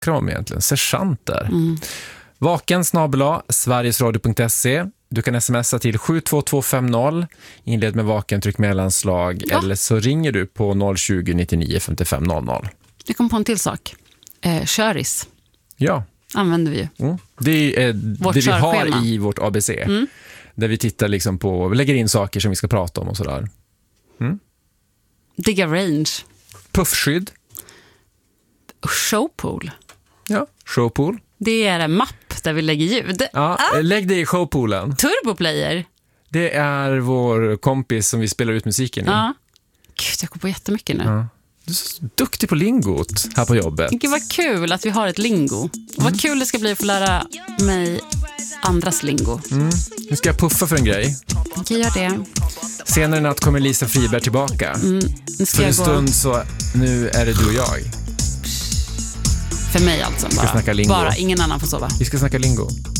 snackar om egentligen? Sergeanter. Vaken / sverigesradio.se. Du kan smsa till 72250. Inled med vaken, tryck mellanslag. Eller så ringer du på 020 99 55 00. Jag kom på en till sak. Köris. Ja. Använder vi ju. Det är det vi har i vårt ABC. Där vi tittar liksom på, lägger in saker som vi ska prata om och sådär. Digga range. Puffskydd. Showpool. Ja, showpool. Det är en mapp där vi lägger ljud. Ja, lägg det i showpoolen. Turboplayer. Det är vår kompis som vi spelar ut musiken i. Ja. Gud, jag går på jättemycket nu. Ja. Du är så duktig på lingot här på jobbet. Gud, vad kul att vi har ett lingo. Vad kul det ska bli att få lära mig andras lingo. Nu ska jag puffa för en grej. Okej, gör det. Senare i natt kommer Lisa Friberg tillbaka. Nu ska för jag en stund så nu är det du och jag. För mig alltså. Ska snacka lingo. Bara ingen annan får sova. Vi ska snacka lingo.